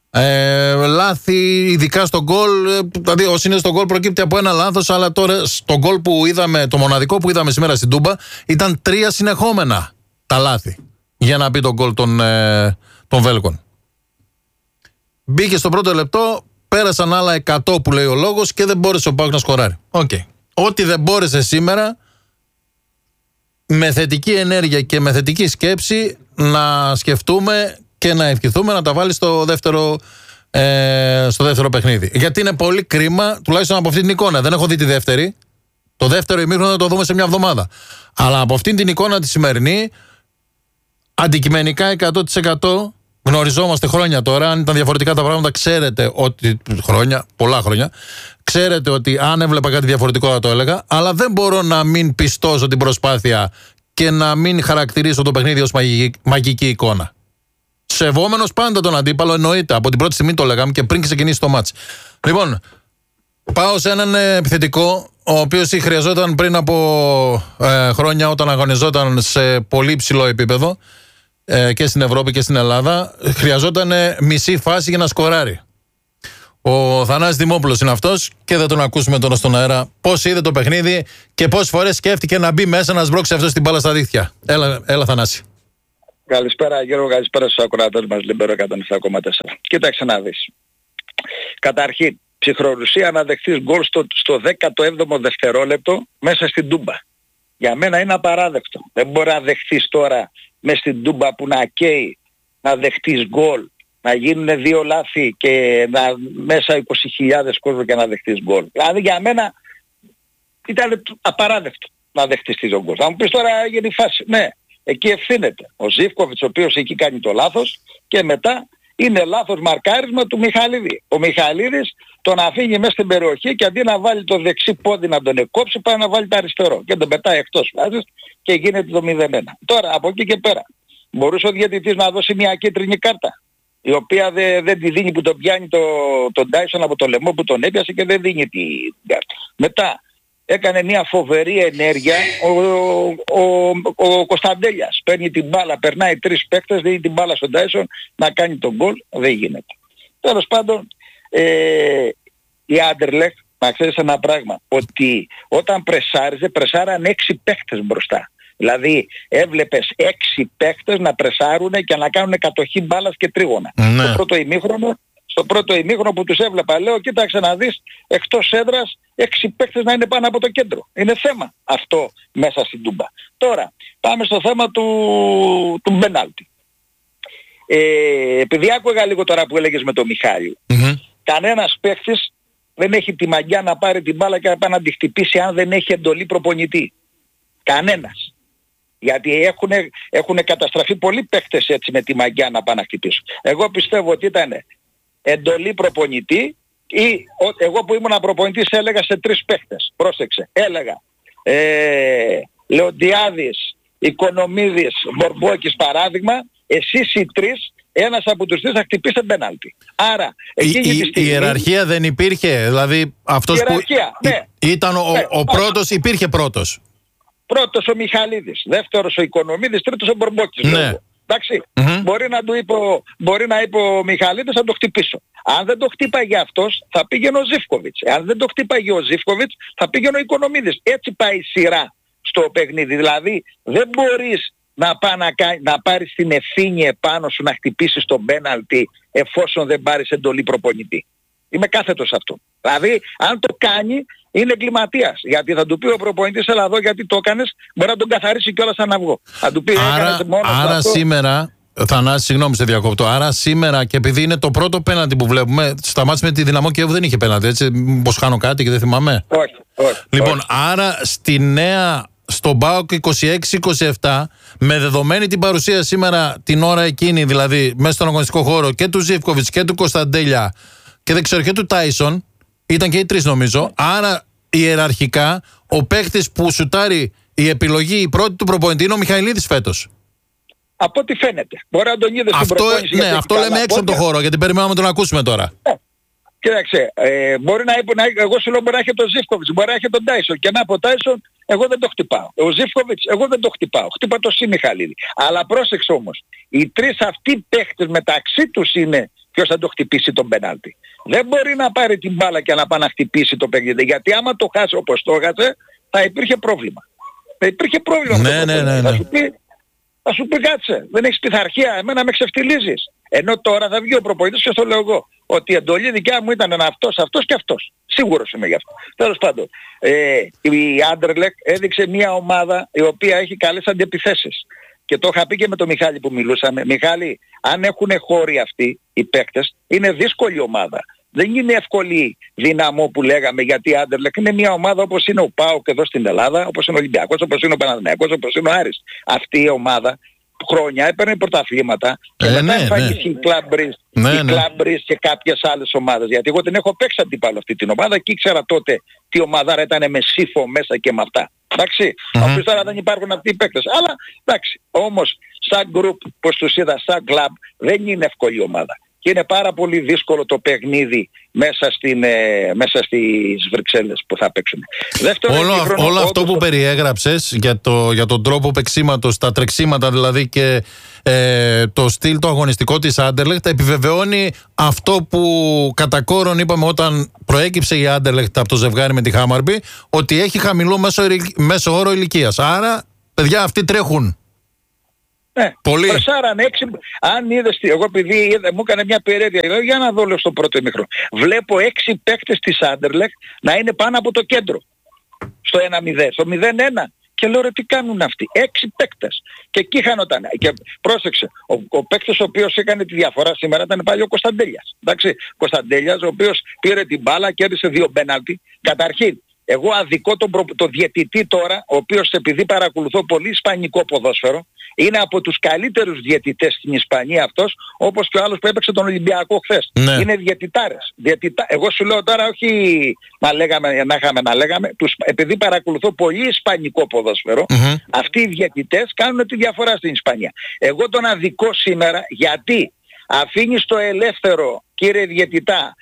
Λάθη, ειδικά στο γκολ. Δηλαδή, όσοι είναι στο γκολ προκύπτει από ένα λάθος, αλλά τώρα στο γκολ που είδαμε, το μοναδικό που είδαμε σήμερα στην Τούμπα, ήταν 3 συνεχόμενα τα λάθη. για να πει τον γκολ των Βέλγων. Μπήκε στο πρώτο λεπτό, πέρασαν άλλα 100 που λέει ο λόγος και δεν μπόρεσε ο ΠΑΟΚ να σκοράρει. Okay. Ό,τι δεν μπόρεσε σήμερα, με θετική ενέργεια και με θετική σκέψη να σκεφτούμε και να ευχηθούμε να τα βάλει στο δεύτερο παιχνίδι. Γιατί είναι πολύ κρίμα, τουλάχιστον από αυτή την εικόνα. Δεν έχω δει τη δεύτερη. Το δεύτερο ημίχρονο θα το δούμε σε μια εβδομάδα. Αλλά από αυτή την εικόνα τη σημερινή, αντικειμενικά 100%. Γνωριζόμαστε χρόνια τώρα. Αν ήταν διαφορετικά τα πράγματα, ξέρετε ότι. Πολλά χρόνια. Ξέρετε ότι αν έβλεπα κάτι διαφορετικό θα το έλεγα. Αλλά δεν μπορώ να μην πιστώσω την προσπάθεια και να μην χαρακτηρίσω το παιχνίδι ως μαγική εικόνα. Σεβόμενος πάντα τον αντίπαλο, εννοείται. Από την πρώτη στιγμή το λέγαμε και πριν ξεκινήσει το μάτς. Λοιπόν, πάω σε έναν επιθετικό, ο οποίος χρειαζόταν πριν από χρόνια όταν αγωνιζόταν σε πολύ ψηλό επίπεδο. Και στην Ευρώπη και στην Ελλάδα, χρειαζόταν μισή φάση για να σκοράρει. Ο Θανάσης Δημόπουλος είναι αυτός και θα τον ακούσουμε τώρα στον αέρα πώς είδε το παιχνίδι και πόσες φορές σκέφτηκε να μπει μέσα να σμπρώξει αυτό την μπάλα στα δίχτυα. Έλα Θανάση. Καλησπέρα Γιώργο, καλησπέρα στους ακροατές μας, Λιμπέρο 107,4. Κοίταξε να δεις. Καταρχήν, ψυχρορουσία να δεχτείς γκολ στο 17ο δευτερόλεπτο μέσα στην Τούμπα. Για μένα είναι απαράδεκτο. Δεν μπορεί να δεχτείς τώρα μέσα στην Τούμπα που να καίει, να δεχτείς γκολ, να γίνουν δύο λάθη και μέσα 20.000 κόσμο και να δεχτείς γκολ. Δηλαδή για μένα ήταν απαράδεκτο να δεχτείς τον γκολ. Θα μου πεις τώρα έγινε η φάση. Ναι, εκεί ευθύνεται ο Ζίβκοβιτς, ο οποίος εκεί κάνει το λάθος, και μετά είναι λάθος μαρκάρισμα του Μιχαλίδη. Ο Μιχαλίδης τον αφήνει μέσα στην περιοχή και αντί να βάλει το δεξί πόδι να τον εκκόψει, πάει να βάλει το αριστερό και τον πετάει εκτός φάσης και γίνεται το 0-1. Τώρα από εκεί και πέρα μπορούσε ο διαιτητής να δώσει μια κίτρινη κάρτα, η οποία δεν τη δίνει, που τον πιάνει τον Τάισον από το λαιμό που τον έπιασε και δεν δίνει την κάρτα. Μετά έκανε μια φοβερή ενέργεια ο Κωνσταντέλιας. Παίρνει την μπάλα, περνάει 3 παίκτες, δίνει την μπάλα στον Τάισον να κάνει τον γκολ, δεν γίνεται. Τέλος πάντων, η Άντερλεχτ, να ξέρεις ένα πράγμα, ότι όταν πρεσάραν 6 παίκτες μπροστά. Δηλαδή έβλεπες 6 παίκτες να πρεσάρουν και να κάνουν κατοχή μπάλας και τρίγωνα. Ναι. Στο πρώτο ημίχρονο που τους έβλεπα, λέω κοίταξε να δεις, εκτός έδρας 6 παίκτες να είναι πάνω από το κέντρο. Είναι θέμα αυτό μέσα στην Τούμπα. Τώρα πάμε στο θέμα του μπενάλτι. Επειδή άκουγα λίγο τώρα που έλεγες με τον Μιχάλη, κανένας παίκτης δεν έχει τη μαγιά να πάρει την μπάλα και να πάει να τη χτυπήσει αν δεν έχει εντολή προπονητή. Κανένας. Γιατί έχουν καταστραφεί πολλοί παίκτες έτσι με τη μαγιά να πάνε να χτυπήσουν. Εγώ πιστεύω ότι ήταν εντολή προπονητή, ή εγώ που ήμουν προπονητής έλεγα σε 3 παίκτες. Πρόσεξε. Έλεγα Λεοντιάδης, Οικονομίδης, Μπορμπόκης παράδειγμα, εσείς οι 3, ένας από τους 3 θα χτυπήσετε πέναλτι. Άρα εκείνη τη στιγμή η ιεραρχία δεν υπήρχε, δηλαδή αυτός που ναι. ήταν ο πρώτος υπήρχε πρώτος. Πρώτος ο Μιχαλίδης, δεύτερος ο Οικονομίδης, τρίτος ο Μπορμπόκης. Ναι. Εντάξει, μπορεί να είπε ο Μιχαλίδης να το χτυπήσω. Αν δεν το χτύπαγε αυτός θα πήγαινε ο Ζίβκοβιτς. Αν δεν το χτύπαγε ο Ζίβκοβιτς θα πήγαινε ο Οικονομίδης. Έτσι πάει η σειρά στο παιχνίδι. Δηλαδή δεν μπορείς να πάρεις την ευθύνη επάνω σου να χτυπήσεις τον πέναλτι εφόσον δεν πάρεις εντολή προπονητή. Είμαι κάθετος σε αυτό. Δηλαδή αν το κάνει είναι εγκληματίας. Γιατί θα του πει ο προπονητής έλα εδώ γιατί το έκανες, μπορεί να τον καθαρίσει κιόλας σαν αυγό. Θα του πει άρα σήμερα, Θανάση, συγγνώμη σε διακόπτω, άρα σήμερα, και επειδή είναι το πρώτο πέναλτι που βλέπουμε, στα μάτς με τη Δυναμό Κιέβου δεν είχε πέναλτι, έτσι, μήπως χάνω κάτι και δεν θυμάμαι. Όχι. Λοιπόν, άρα στον ΠΑΟΚ 26-27, με δεδομένη την παρουσία σήμερα την ώρα εκείνη, δηλαδή μέσα στον αγωνιστικό χώρο και του Ζίβκοβιτς και του Κωνσταντέλια και δεν ξέρω και του Τάισον, ήταν και οι 3 νομίζω, άρα ιεραρχικά ο παίκτης που σουτάρει η επιλογή η πρώτη του προπονητή είναι ο Μιχαηλίδης φέτος. Από ό,τι φαίνεται. Μπορεί να τον είδε στην προπόνηση. Ναι, αυτό λέμε έξω από το χώρο, γιατί περιμένουμε να τον ακούσουμε τώρα. Κοίταξε, μπορεί να εγώ σου λέω μπορεί να έχει τον Ζίβκοβιτς, μπορεί να έχει τον Τάισον και να από Τάισον εγώ δεν το χτυπάω. Ο Ζίβκοβιτς εγώ δεν το χτυπάω. Χτύπα το Μιχαλίδη. Αλλά πρόσεξε όμως, οι 3 αυτοί παίχτες μεταξύ τους είναι ποιος θα το χτυπήσει τον πενάλτι. Δεν μπορεί να πάρει την μπάλα και να πάει να χτυπήσει το παιχνίδι. Γιατί άμα το χάσει όπως το έχασε θα υπήρχε πρόβλημα. Θα υπήρχε πρόβλημα. Ναι. Θα σου πει Θα σου πει κάτσε, δεν έχεις πειθαρχία, εμένα με ξεφτιλίζεις. Ενώ τώρα θα βγει ο προπονητής και το λέω εγώ, ότι η εντολή δικιά μου ήταν αυτός και αυτός. Σίγουρος είμαι γι' αυτό. Τέλος πάντων, η Άντερλεχτ έδειξε μια ομάδα η οποία έχει καλές αντιεπιθέσεις. Και το είχα πει και με τον Μιχάλη που μιλούσαμε. Μιχάλη, αν έχουν χώροι αυτοί οι παίκτες, είναι δύσκολη ομάδα. Δεν είναι εύκολη δυναμό που λέγαμε, γιατί η Άντερλεχτ είναι μια ομάδα όπως είναι ο ΠΑΟΚ εδώ στην Ελλάδα, όπως είναι ο Ολυμπιακός, όπως είναι ο Παναθηναϊκός, όπως είναι ο Άρης. Αυτή η ομάδα χρόνια έπαιρνε πρωταθλήματα και μετά εμφανίστηκε η Κλαμπρίς και κάποιες άλλες ομάδες. Γιατί εγώ την έχω παίξει αντίπαλο αυτή την ομάδα και ήξερα τότε τι ομαδάρα ήταν με Σύφο μέσα και με αυτά. Εντάξει, αυτούς τώρα δεν υπάρχουν αυτοί οι παίκτες. Αλλά εντάξει, όμως σαν γκρουπ, πως τους είδα, σαν κλαμπ, δεν είναι εύκολη ομάδα. Και είναι πάρα πολύ δύσκολο το παιχνίδι μέσα στις Βρυξέλλες που θα παίξουν. Όλο αυτό που περιέγραψες για τον τρόπο παίξηματος, τα τρεξίματα δηλαδή και το στυλ το αγωνιστικό της Άντερλεχτ επιβεβαιώνει αυτό που κατά κόρον είπαμε όταν προέκυψε η Άντερλεχτ από το ζευγάρι με τη Χάμαρμπι, ότι έχει χαμηλό μέσο όρο ηλικίας. Άρα, παιδιά, αυτοί τρέχουν. Ναι, πολύ. Πρεσάρανε 6. Αν είδες, εγώ επειδή μου έκανε μια περιέργεια, λέω, για να δω λέω στο πρώτο ημίχρονο. Βλέπω 6 παίκτες της Άντερλεχτ να είναι πάνω από το κέντρο. Στο 1-0, στο 0-1. Και λέω ρε τι κάνουν αυτοί. 6 παίκτες. Και εκεί χάνονταν. Και πρόσεξε, ο παίκτης ο οποίος έκανε τη διαφορά σήμερα ήταν πάλι ο Κωνσταντέλιας. Εντάξει, Κωνσταντέλιας ο οποίος πήρε την μπάλα, κέρδισε 2 πέναλτι. Καταρχήν, εγώ αδικώ τον διαιτητή τώρα, ο οποίος επειδή παρακολουθώ πολύ ισπανικό ποδόσφαιρο, είναι από τους καλύτερους διαιτητές στην Ισπανία αυτός, όπως και ο άλλος που έπαιξε τον Ολυμπιακό χθες. Ναι. Είναι διαιτητάρες. Εγώ σου λέω τώρα όχι να λέγαμε, επειδή παρακολουθώ πολύ ισπανικό ποδόσφαιρο, αυτοί οι διαιτητές κάνουν τη διαφορά στην Ισπανία. Εγώ τον αδικώ σήμερα γιατί αφήνεις το ελεύθερο, κύριε διαιτητά,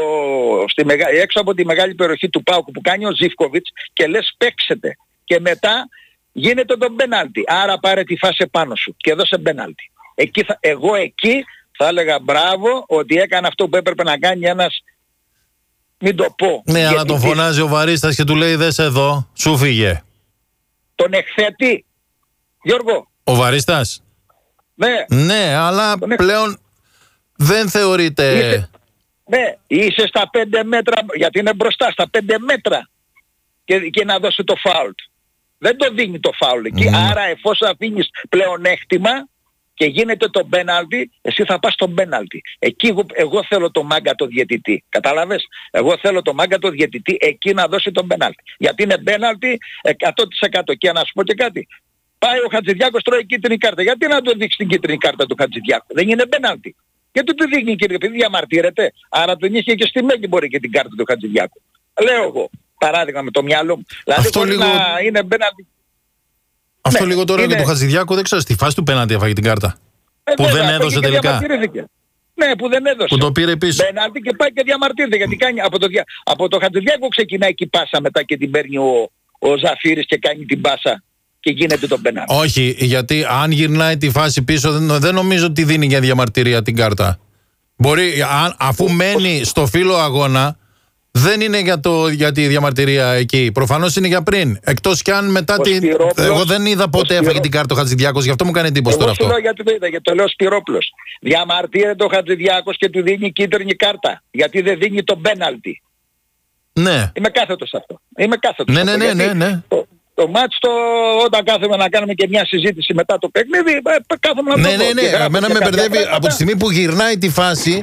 έξω από τη μεγάλη περιοχή του ΠΑΟΚ που κάνει ο Ζίβκοβιτς και λες παίξετε και μετά γίνεται το πέναλτι. Άρα πάρε τη φάση πάνω σου και δώσε πέναλτι. Εγώ εκεί θα έλεγα μπράβο ότι έκανε αυτό που έπρεπε να κάνει ένας, μην το πω. Ναι, αλλά τον φωνάζει ο Βαρίστας και του λέει δες εδώ, σου φύγε. Τον εκθέτει, Γιώργο. Ο Βαρίστας. Ναι, αλλά πλέον δεν θεωρείται... Ναι, είσαι στα 5 μέτρα, γιατί είναι μπροστά, στα 5 μέτρα και να δώσει το φάουλ. Δεν το δίνει το φάουλ εκεί, άρα εφόσον αφήνεις πλεονέκτημα και γίνεται το πέναλτι, εσύ θα πας στο πέναλτι. Εκεί εγώ θέλω το μάγκα το διαιτητή, κατάλαβες. Εγώ θέλω το μάγκα το διαιτητή εκεί να δώσει τον πέναλτι. Γιατί είναι πέναλτι 100%. Και να σου πω και κάτι. Πάει ο Χατζηδιάκος τρώει κίτρινη κάρτα. Γιατί να του δείξει την κίτρινη κάρτα του Χατζηδιάκου. Δεν είναι πέναλτι. Γιατί του δείχνει κύριε παιδί, διαμαρτύρεται. Άρα τον είχε και στη Μέγη μπορεί και την κάρτα του Χατζηδιάκου. Λέω εγώ, παράδειγμα με το μυαλό μου. Δηλαδή αυτό λίγο... να είναι πέναλτι. Αυτό λίγο τώρα για τον Χατζηδιάκου δεν ξέρω, στη φάση του πέναλτι έφαγε την κάρτα. Που δεν έδωσε τελικά. Ναι, που δεν έδωσε. Που το πήρε πίσω. Πέναλτι και πάει και διαμαρτύρεται. Γιατί κάνει από το Χατζηδιάκου ξεκινάει και η πάσα μετά και την παίρνει ο Ζαφύρης και κάνει την πάσα. Και γίνεται το πέναλτι. Όχι, γιατί αν γυρνάει τη φάση πίσω δεν νομίζω ότι δίνει για διαμαρτυρία την κάρτα. Μπορεί, αφού μένει στο φύλλο αγώνα, δεν είναι για τη διαμαρτυρία εκεί. Προφανώς είναι για πριν. Εκτός κι αν μετά την... Εγώ δεν είδα πότε έφαγε την κάρτα ο Χατζηδιάκος, γι' αυτό μου κάνει εντύπωση τώρα αυτό. Εγώ σου λέω γιατί το είδα, γιατί το λέω Σπυρόπουλος. Διαμαρτύρεται ο Χατζηδιάκος και του δίνει κίτρινη κάρτα. Γιατί δεν δίνει το πέναλτι. Ναι. Είμαι κάθετος αυτό. Ναι. Το μάτς όταν κάθομαι να κάνουμε και μια συζήτηση μετά το παιχνίδι, κάθομαι να το δω. Ναι. Εμένα με μπερδεύει από τη στιγμή που γυρνάει τη φάση.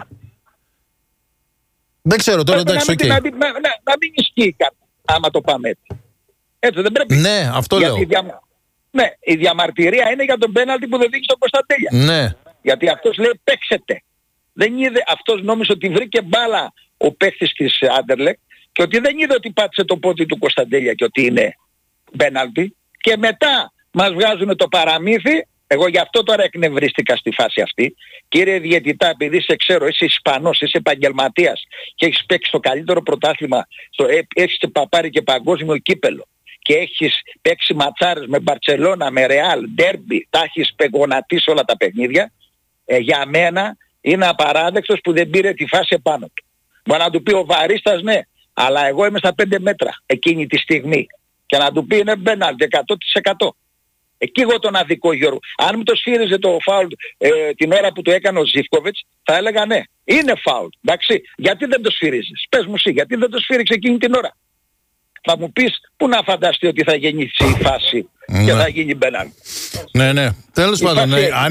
Δεν ξέρω τώρα, εντάξει, οκ. Να μην ισχύει κάτι, άμα το πάμε έτσι. Έτσι δεν πρέπει. Ναι, αυτό λέω. Ναι, η διαμαρτυρία είναι για τον πέναλτι που δεν δείξει τον Κωνσταντέλια. Ναι. Γιατί αυτός λέει παίξετε. Δεν είδε, αυτός νόμιζε ότι βρήκε μπάλα ο παίχτης της Άντερλεχτ και ότι δεν είδε ότι πάτησε το πόδι του Κωνσταντέλια και ότι είναι πέναλτι και μετά μας βγάζουν το παραμύθι. Εγώ γι' αυτό τώρα εκνευρίστηκα στη φάση αυτή. Κύριε διαιτητά, επειδή σε ξέρω, είσαι Ισπανός, είσαι επαγγελματίας και έχεις παίξει το καλύτερο πρωτάθλημα, έχεις πάρει και παγκόσμιο κύπελο και έχεις παίξει ματσάρες με Μπαρτσελώνα, με Ρεάλ, Ντέρμπι, τα έχεις γονατίσει όλα τα παιχνίδια, για μένα είναι απαράδεκτος που δεν πήρε τη φάση επάνω του. Μπορεί να του πει ο Βαρίστας ναι, αλλά εγώ είμαι στα 5 μέτρα εκείνη τη στιγμή. Και να του πει είναι πέναλτι 100%. Εκεί εγώ τον αδικό, Γιώργο. Αν μου το σφύριζε το φάουλ την ώρα που το έκανε ο Ζίβκοβιτς, θα έλεγα ναι, είναι φάουλ. Εντάξει, γιατί δεν το σφύριζες? Πες μου εσύ, γιατί δεν το σφύριξε εκείνη την ώρα? Θα μου πεις, πού να φανταστεί ότι θα γεννηθεί η φάση και θα γίνει μπέναλ. Ναι. Τέλος πάντων,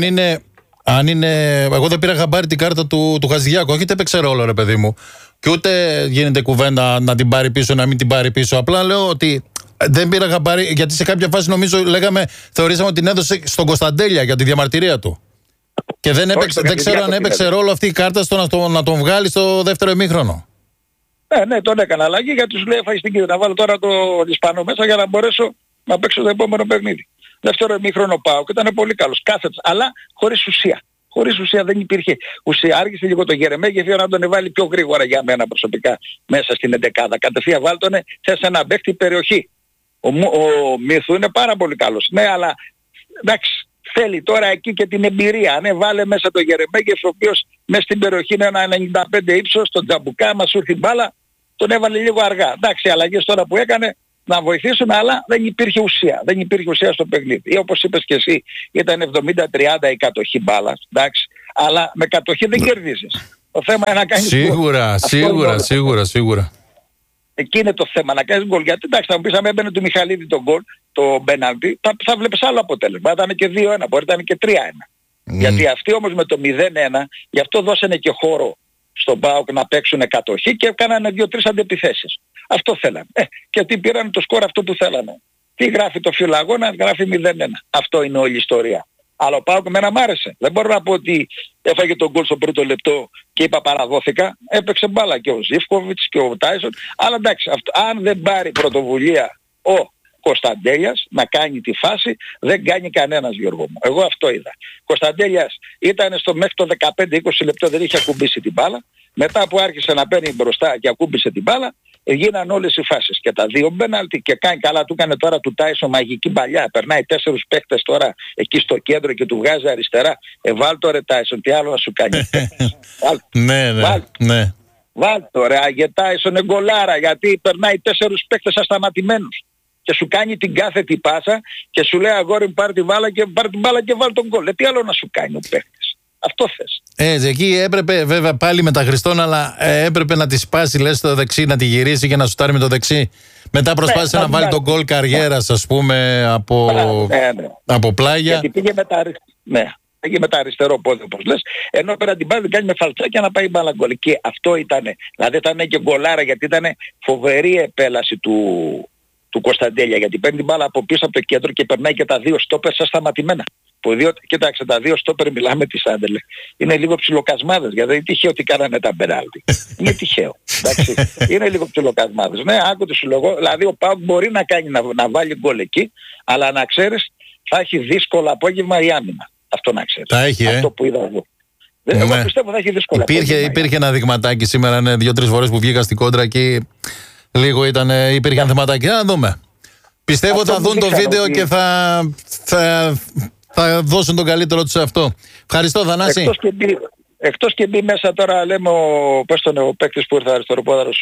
αν είναι. Εγώ δεν πήρα χαμπάρι την κάρτα του Χατζηδιάκου. Όχι, δεν έπαιξε ρόλο, ρε παιδί μου. Και ούτε γίνεται κουβέντα να την πάρει πίσω, να μην την πάρει πίσω. Απλά λέω ότι δεν πήρα χαμπάρι, γιατί σε κάποια φάση νομίζω θεωρήσαμε ότι την έδωσε στον Κωνσταντέλια για τη διαμαρτυρία του. Και δεν ξέρω αν έπαιξε ρόλο αυτή η κάρτα στο να τον βγάλει στο δεύτερο ημίχρονο. Ναι, τον έκανα αλλαγή γιατί σου λέει φάγεις την κοίτα. Να βάλω τώρα τον Ισπανό μέσα για να μπορέσω να παίξω το επόμενο παιχνίδι. Δεύτερο ημίχρονο πάω και ήταν πολύ καλός. Κάθετος, αλλά χωρίς ουσία. Χωρίς ουσία δεν υπήρχε ουσία. Άργησε λίγο το Γερεμέγεφ για να τον βάλει πιο γρήγορα για μένα προσωπικά μέσα στην 11. Κατευθείαν βάλτονε, θες ένα παίχτη περιοχή. Ο Μύθου είναι πάρα πολύ καλός. Ναι, αλλά εντάξει, θέλει τώρα εκεί και την εμπειρία. Ναι, βάλε μέσα το Γερεμέγεφ, ο οποίος μέσα στην περιοχή είναι ένα 95 ύψος, τον Τζαμπουκά, μας ήρθε η μπάλα, τον έβαλε λίγο αργά. Εντάξει, αλλαγές τώρα που έκανε να βοηθήσουν, αλλά δεν υπήρχε ουσία. Δεν υπήρχε ουσία στο παιχνίδι. Ή όπως είπες και εσύ, ήταν 70-30 η κατοχή μπάλας, εντάξει, αλλά με κατοχή δεν κερδίζεις. Το θέμα είναι να κάνεις Σίγουρα. Εκεί είναι το θέμα, να κάνεις γκολ. Γιατί εντάξει, θα μου πεις, αν έμπαινε του Μιχαλίδη τον γκολ, το πέναλτι, θα βλέπεις άλλο αποτέλεσμα. Θα ήταν και 2-1, μπορεί να ήταν και 3-1. Γιατί αυτοί όμως με το 0-1, γι' αυτό δώσανε και χώρο στον ΠΑΟΚ να παίξουν κατοχή και έκανανε 2-3 αντεπιθέσεις. Αυτό θέλανε. Και τι πήραν το σκορ αυτό που θέλανε. Τι γράφει το φιλαγώνα, γράφει 0-1. Αυτό είναι όλη η ιστορία. Αλλά ο ΠΑΟΚ εμένα μ' άρεσε. Δεν μπορώ να πω ότι έφαγε τον γκολ στο πρώτο λεπτό και είπα παραδόθηκα. Έπαιξε μπάλα και ο Ζίβκοβιτς και ο Τάισον. Αλλά εντάξει, αν δεν πάρει πρωτοβουλία ο Κωνσταντέλιας να κάνει τη φάση, δεν κάνει κανένας, Γιώργο μου. Εγώ αυτό είδα. Κωνσταντέλιας ήταν στο μέχρι το 15-20 λεπτό, δεν είχε ακουμπήσει την μπάλα. Μετά που άρχισε να παίρνει μπροστά και ακούμπησε την μπάλα, γίναν όλες οι φάσεις. Και τα δύο μπέναλτι και κάνει καλά, του έκανε τώρα του Τάισον μαγική παλιά. Περνάει 4 παίχτες τώρα εκεί στο κέντρο και του βγάζει αριστερά. Βάλ το ρε Τάισον, τι άλλο να σου κάνει. Ναι. Βάλ το ρε Τάισον εγκολάρα, γιατί περνάει 4 παίχτες ασταματημένους. Και σου κάνει την κάθετη πάσα και σου λέει αγόρι μου πάρ' την μπάλα και βάλ τον γκολ. Τι άλλο να σου κάνει ο παίχτης. Αυτό θες. Εκεί έπρεπε βέβαια πάλι με τα Χριστόν, αλλά έπρεπε να τη σπάσει, λες, το δεξί, να τη γυρίσει και να σουτάρει με το δεξί. Μετά προσπάθησε να βάλει τον γκολ καριέρας, ας πούμε, από πλάγια. Γιατί πήγε με τα αριστερό πόδι, όπως λες, ενώ πέρα την πάλι κάνει με φαλτσάκια να πάει μπάλα γκολ. Και αυτό ήτανε, δηλαδή ήταν και γκολάρα, γιατί ήταν φοβερή επέλαση του Κωνσταντέλια, γιατί παίρνει την μπάλα από πίσω από το κέντρο και περνάει και τα δύο στόπερ σαν σταματημένα. Κοίταξε, τα δύο στόπερ, μιλάμε τη Σάντελε, είναι λίγο ψιλοκασμάδες, γιατί δεν είναι τυχαίο ότι κάνανε τα πενάλτι. Είναι τυχαίο. Εντάξει. Είναι λίγο ψιλοκασμάδες. Ναι, άκου τι σου λέγω, δηλαδή ο ΠΑΟΚ μπορεί να βάλει γκολ εκεί, αλλά να ξέρεις θα έχει δύσκολο απόγευμα η άμυνα. Αυτό να ξέρεις. Τα έχει, αυτό που είδα εγώ. Εγώ πιστεύω θα έχει δύσκολο απόγευμα. Υπήρχε ένα δειγματάκι σήμερα, 2-3 φορές που βγήκα στην κόντρα και λίγο υπήρχαν θεματάκια. Να δούμε. Πιστεύω θα δουν το βίντεο και θα δώσουν τον καλύτερο τους σε αυτό. Ευχαριστώ, Θανάση. Εκτός και μπει μέσα τώρα, λέμε ο παίκτης που ήρθε αριστεροπόδαρος,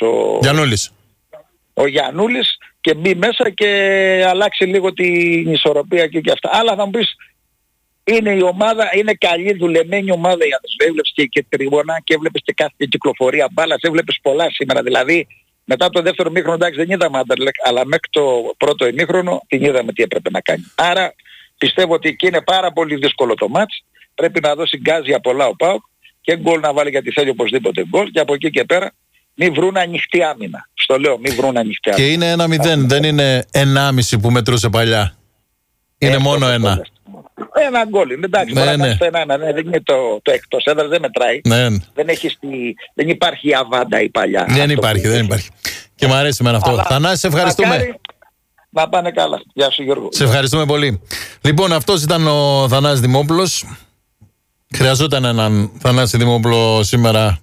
ο Γιαννούλης, και μπει μέσα και αλλάξει λίγο την ισορροπία και αυτά. Αλλά θα μου πεις, είναι η ομάδα, είναι καλή δουλεμένη ομάδα για τους. Έβλεπες και τριγωνά και έβλεπες και κάθε κυκλοφορία μπάλας, έβλεπες πολλά σήμερα. Δηλαδή μετά το δεύτερο ημίχρονο, εντάξει, δεν είδαμε Άντερλεκ, αλλά μέχρι το πρώτο ημίχρονο την είδαμε τι έπρεπε να κάνει. Άρα πιστεύω ότι εκεί είναι πάρα πολύ δύσκολο το μάτς. Πρέπει να δώσει γκάζια πολλά ο ΠΑΟΚ και γκολ να βάλει, γιατί θέλει οπωσδήποτε γκολ, και από εκεί και πέρα μην βρουν ανοιχτή άμυνα. Στο λέω, μην βρουν ανοιχτή άμυνα. Και είναι 1-0, δεν είναι 1,5 που μετρούσε παλιά. Είναι μόνο 1. Ένα γκολ είναι, εντάξει, δεν είναι το εκτός έδρας, δεν μετράει. Δεν υπάρχει η αβάντα η παλιά. Δεν υπάρχει. Και μου αρέσει εμένα αυτό. Θανάση, σε ευχαριστούμε. Να πάνε καλά. Γεια σου, Γιώργο. Σε ευχαριστούμε πολύ. Λοιπόν, αυτός ήταν ο Θανάσης Δημόπουλος. Χρειαζόταν έναν Θανάση Δημόπουλο σήμερα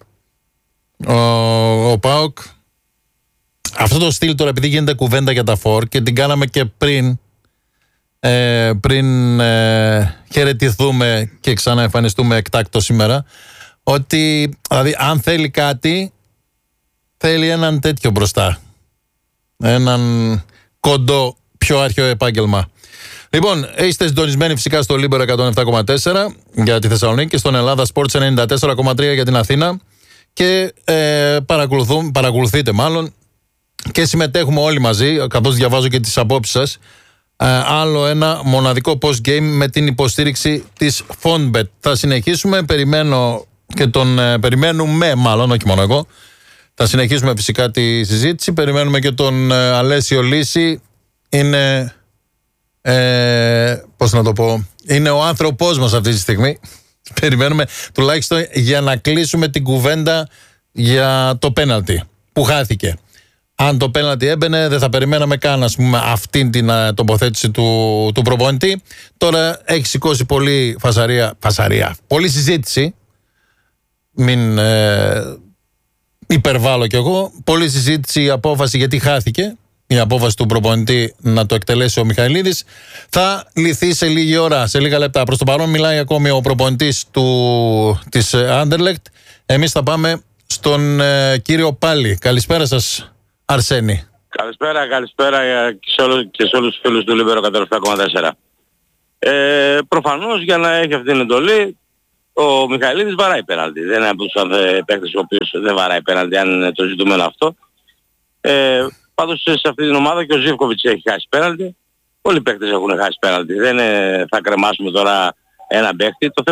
ο ΠΑΟΚ. Αυτό το στυλ τώρα, επειδή γίνεται κουβέντα για τα φορ και την κάναμε και πριν χαιρετηθούμε και ξαναεμφανιστούμε εκτάκτο σήμερα, ότι δηλαδή αν θέλει κάτι, θέλει έναν τέτοιο μπροστά, έναν κοντό, πιο αρχαίο επάγγελμα. Λοιπόν, είστε συντονισμένοι φυσικά στο Λίμπερο 107,4 για τη Θεσσαλονίκη και στον Ελλάδα Sports 94,3 για την Αθήνα. Και παρακολουθείτε μάλλον και συμμετέχουμε όλοι μαζί, καθώς διαβάζω και τις απόψεις σας. Άλλο ένα μοναδικό post-game με την υποστήριξη της Fonbet. Θα συνεχίσουμε, περιμένουμε μάλλον, όχι μόνο εγώ. Θα συνεχίσουμε φυσικά τη συζήτηση. Περιμένουμε και τον Αλέσιο Λύση. Είναι, πώς να το πω, είναι ο άνθρωπός μας αυτή τη στιγμή. Περιμένουμε τουλάχιστον για να κλείσουμε την κουβέντα για το πέναλτι που χάθηκε. Αν το πέναλτι έμπαινε, δεν θα περιμέναμε καν, ας πούμε, αυτήν την τοποθέτηση του προπονητή. Τώρα έχει σηκώσει πολύ φασαρία, πολλή συζήτηση. Μην υπερβάλλω κι εγώ. Πολλή συζήτηση η απόφαση γιατί χάθηκε. Η απόφαση του προπονητή να το εκτελέσει ο Μιχαηλίδης θα λυθεί σε λίγη ώρα, σε λίγα λεπτά. Προς το παρόν μιλάει ακόμη ο προπονητής της Anderlecht. Εμείς θα πάμε στον κύριο Πάλι. Καλησπέρα σας, Αρσένη. Καλησπέρα και σε όλους τους φίλους του Λίμπερο 107,4. Προφανώς για να έχει αυτή την εντολή ο Μιχαηλίδης βαράει πέναλτι. Δεν είναι από τους παίκτες ο οποίος δεν βαράει πέναλτι, αν είναι το ζητούμενο αυτό. Πάντως σε αυτή την ομάδα και ο Ζίβκοβιτς έχει χάσει πέναλτι. Όλοι οι παίκτες έχουν χάσει πέναλτι. Δεν θα κρεμάσουμε τώρα ένα παίκτη. Το